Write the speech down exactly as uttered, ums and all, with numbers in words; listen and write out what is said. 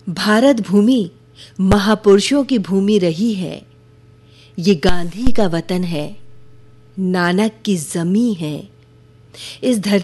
भारत भूमि महापुरुषों की भूमि रही है। ये गांधी का वतन है, नानक की ज़मीं है। इस धरती